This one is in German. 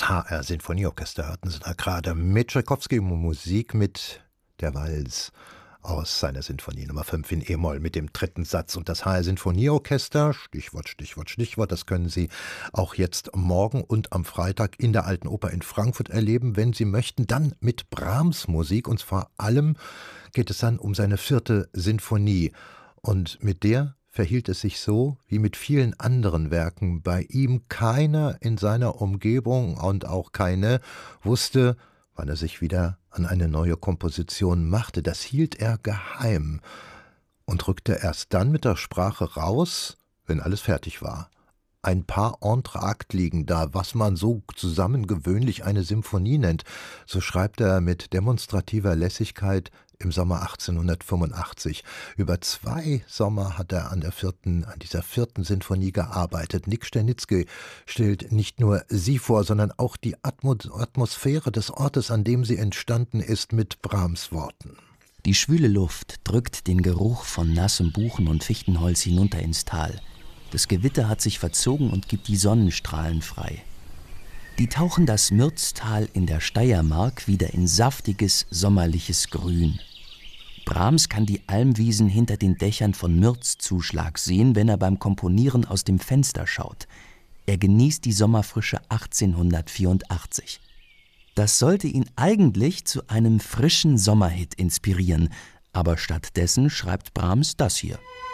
HR Sinfonieorchester hörten Sie da gerade mit Tschaikowski Musik mit der Vals aus seiner Sinfonie Nummer 5 in E-Moll mit dem dritten Satz. Und das HR Sinfonieorchester, Stichwort, Stichwort, Stichwort, das können Sie auch jetzt morgen und am Freitag in der Alten Oper in Frankfurt erleben, wenn Sie möchten. Dann mit Brahms Musik, und vor allem geht es dann um seine 4. Sinfonie. Und mit der verhielt es sich so wie mit vielen anderen Werken. Bei ihm keiner in seiner Umgebung und auch keine wusste, wann er sich wieder an eine neue Komposition machte. Das hielt er geheim und rückte erst dann mit der Sprache raus, wenn alles fertig war. Ein paar Entr'actes liegen da, was man so zusammen gewöhnlich eine Symphonie nennt. So schreibt er mit demonstrativer Lässigkeit im Sommer 1885. Über 2 Sommer hat er an dieser 4. Sinfonie gearbeitet. Nick Sternitzky stellt nicht nur sie vor, sondern auch die Atmosphäre des Ortes, an dem sie entstanden ist, mit Brahms Worten. Die schwüle Luft drückt den Geruch von nassem Buchen- und Fichtenholz hinunter ins Tal. Das Gewitter hat sich verzogen und gibt die Sonnenstrahlen frei. Die tauchen das Mürztal in der Steiermark wieder in saftiges, sommerliches Grün. Brahms kann die Almwiesen hinter den Dächern von Mürzzuschlag sehen, wenn er beim Komponieren aus dem Fenster schaut. Er genießt die Sommerfrische 1884. Das sollte ihn eigentlich zu einem frischen Sommerhit inspirieren, aber stattdessen schreibt Brahms das hier.